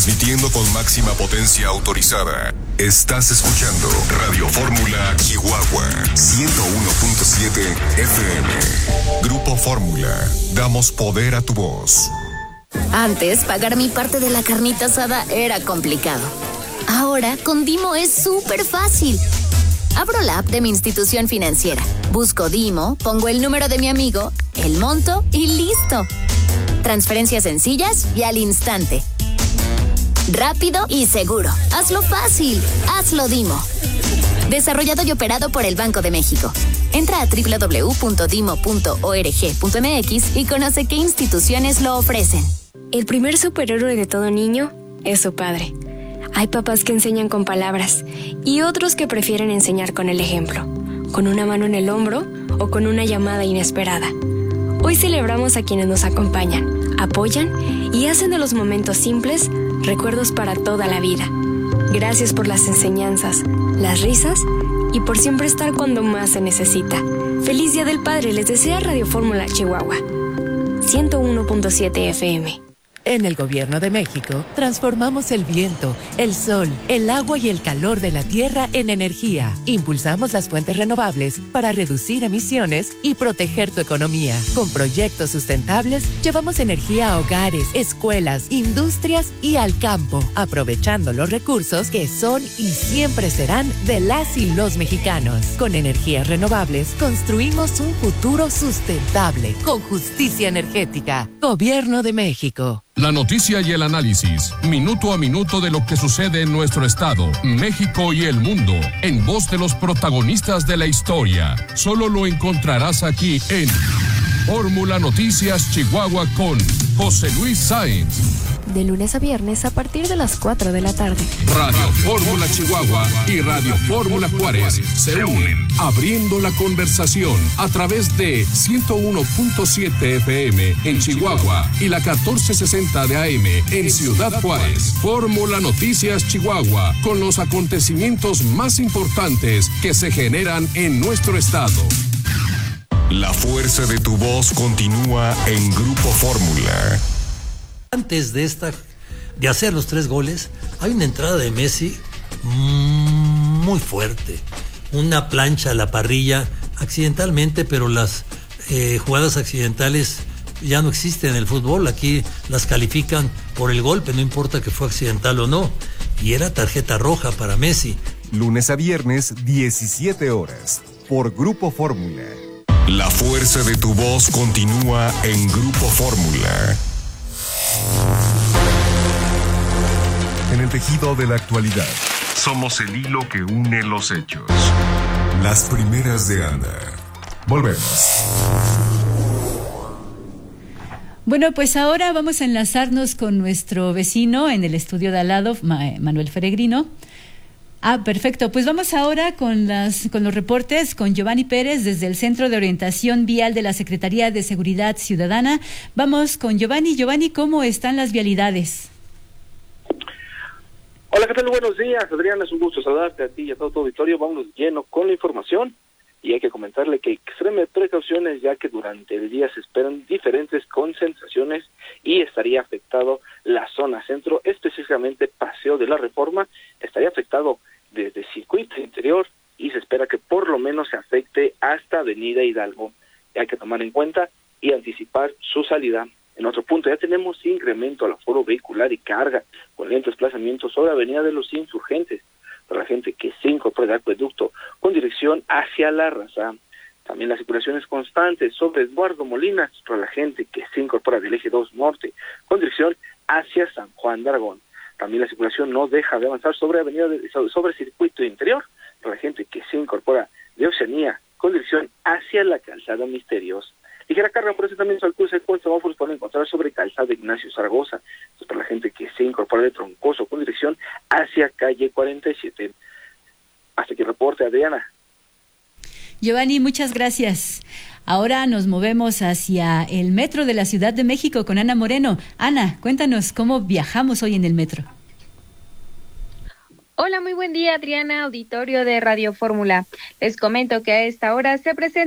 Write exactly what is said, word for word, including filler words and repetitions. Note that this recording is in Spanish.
transmitiendo con máxima potencia autorizada. Estás escuchando Radio Fórmula Chihuahua, ciento uno punto siete F M. Grupo Fórmula, damos poder a tu voz. Antes, pagar mi parte de la carnita asada era complicado. Ahora, con Dimo es súper fácil. Abro la app de mi institución financiera, busco Dimo, pongo el número de mi amigo, el monto y listo. Transferencias sencillas y al instante. Rápido y seguro. Hazlo fácil. Hazlo Dimo. Desarrollado y operado por el Banco de México. Entra a doble u doble u doble u punto dimo punto org punto m x y conoce qué instituciones lo ofrecen. El primer superhéroe de todo niño es su padre. Hay papás que enseñan con palabras y otros que prefieren enseñar con el ejemplo, con una mano en el hombro o con una llamada inesperada. Hoy celebramos a quienes nos acompañan, apoyan y hacen de los momentos simples recuerdos para toda la vida. Gracias por las enseñanzas, las risas y por siempre estar cuando más se necesita. Feliz Día del Padre les desea Radio Fórmula Chihuahua, ciento uno punto siete F M. En el Gobierno de México, transformamos el viento, el sol, el agua y el calor de la tierra en energía. Impulsamos las fuentes renovables para reducir emisiones y proteger tu economía. Con proyectos sustentables, llevamos energía a hogares, escuelas, industrias y al campo, aprovechando los recursos que son y siempre serán de las y los mexicanos. Con energías renovables, construimos un futuro sustentable, con justicia energética. Gobierno de México. La noticia y el análisis, minuto a minuto de lo que sucede en nuestro estado, México y el mundo, en voz de los protagonistas de la historia. Solo lo encontrarás aquí en Fórmula Noticias Chihuahua con José Luis Sáenz. De lunes a viernes a partir de las cuatro de la tarde. Radio Fórmula Chihuahua y Radio Fórmula Juárez se unen, abriendo la conversación a través de ciento uno punto siete F M en Chihuahua y la catorce sesenta de A M en Ciudad Juárez. Fórmula Noticias Chihuahua, con los acontecimientos más importantes que se generan en nuestro estado. La fuerza de tu voz continúa en Grupo Fórmula. Antes de esta, de hacer los tres goles, hay una entrada de Messi muy fuerte. Una plancha a la parrilla, accidentalmente, pero las eh, jugadas accidentales ya no existen en el fútbol. Aquí las califican por el golpe, no importa que fue accidental o no. Y era tarjeta roja para Messi. Lunes a viernes, diecisiete horas, por Grupo Fórmula. La fuerza de tu voz continúa en Grupo Fórmula. En el tejido de la actualidad, somos el hilo que une los hechos. Las primeras de Ana. Volvemos. Bueno, pues ahora vamos a enlazarnos con nuestro vecino en el estudio de al lado, Manuel Feregrino. Ah, perfecto. Pues vamos ahora con las con los reportes con Giovanni Pérez desde el Centro de Orientación Vial de la Secretaría de Seguridad Ciudadana. Vamos con Giovanni. Giovanni, ¿cómo están las vialidades? Hola, ¿qué tal? Buenos días, Adriana. Es un gusto saludarte a ti y a todo tu auditorio. Vamos lleno con la información y hay que comentarle que extreme precauciones, ya que durante el día se esperan diferentes concentraciones y estaría afectado la zona centro, específicamente Paseo de la Reforma, estaría afectado desde Circuito Interior y se espera que por lo menos se afecte hasta Avenida Hidalgo. Hay que tomar en cuenta y anticipar su salida. En otro punto, ya tenemos incremento al aforo vehicular y carga con lento desplazamiento sobre Avenida de los Insurgentes, para la gente que se incorpora de acueducto con dirección hacia La Raza. También la circulación es constante sobre Eduardo Molinas, para la gente que se incorpora del eje dos norte con dirección hacia San Juan de Aragón. También la circulación no deja de avanzar sobre avenida de, sobre Circuito Interior, para la gente que se incorpora de Oceanía con dirección hacia la Calzada Misterios. Ligera carga por eso también al cruce con semáforos pueden encontrar sobre Calzada Ignacio Zaragoza. Esto es para la gente que se incorpora de Troncoso con dirección hacia calle cuarenta y siete. Hasta aquí el reporte, Adriana. Giovanni, muchas gracias. Ahora nos movemos hacia el metro de la Ciudad de México con Ana Moreno. Ana, cuéntanos cómo viajamos hoy en el metro. Hola, muy buen día, Adriana, auditorio de Radio Fórmula. Les comento que a esta hora se presenta